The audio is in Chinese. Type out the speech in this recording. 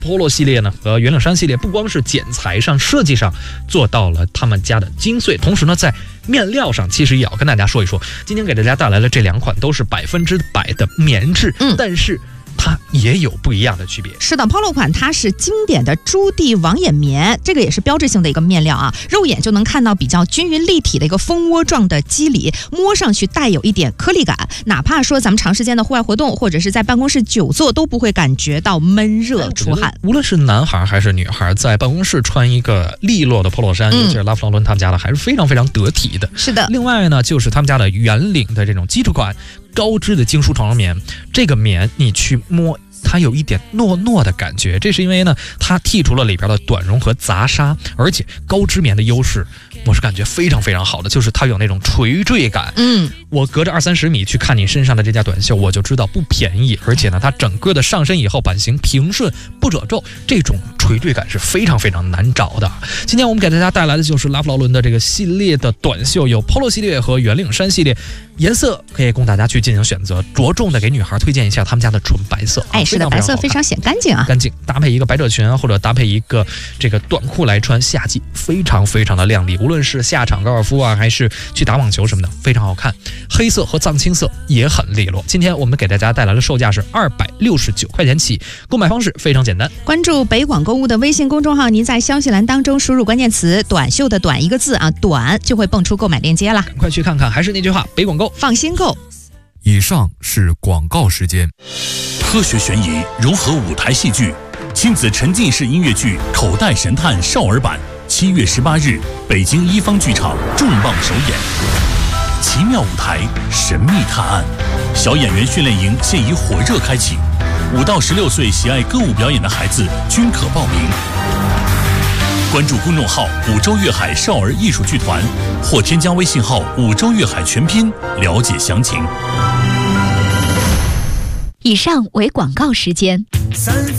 Polo 系列呢和圆领衫系列不光是剪裁上设计上做到了他们家的精髓，同时呢在面料上其实也要跟大家说一说。今天给大家带来了这2款都是100%的棉质，但是它也有不一样的区别。 是的 ，Polo 款它是经典的朱地网眼棉，这个也是标志性的一个面料啊，肉眼就能看到比较均匀立体的一个蜂窝状的肌理，摸上去带有一点颗粒感，哪怕说咱们长时间的户外活动或者是在办公室久坐都不会感觉到闷热出汗。 无论是男孩还是女孩，在办公室穿一个利落的 Polo 衫，尤其是拉夫劳伦他们家的，还是非常非常得体的。 是的。 另外呢，就是他们家的圆领的这种基础款高织的精梳床棉，这个棉你去摸它有一点糯糯的感觉，这是因为呢它剔除了里边的短绒和杂纱，而且高织棉的优势我是感觉非常非常好的，就是它有那种垂坠感。我隔着20-30米去看你身上的这件短袖，我就知道不便宜，而且呢它整个的上身以后版型平顺不褶皱，这种垂坠感是非常非常难找的。今天我们给大家带来的就是拉夫劳伦的这个系列的短袖，有 Polo 系列和圆领衫系列，颜色可以供大家去进行选择，着重的给女孩推荐一下他们家的纯白色。 是的，白色非常显干净啊， 干净，搭配一个百褶裙或者搭配一个这个短裤来穿，夏季非常非常的亮丽，无论是下场高尔夫啊，还是去打网球什么的，非常好看。黑色和藏青色也很利落。今天我们给大家带来的售价是269块钱起，购买方式非常简单， 关注北广购物的微信公众号，您在消息栏当中输入关键词短袖的短1个字啊，短就会蹦出购买链接了， 赶快去看看。还是那句话，北广购放心购。 以上是广告时间。 科学悬疑融合舞台戏剧，亲子沉浸式音乐剧《口袋神探》少儿版，7月18日，北京一方剧场重磅首演。奇妙舞台，神秘探案，小演员训练营现已火热开启，5到16岁喜爱歌舞表演的孩子均可报名。关注公众号5洲粤海少儿艺术剧团，或添加微信号5洲粤海全拼了解详情。 以上为广告时间。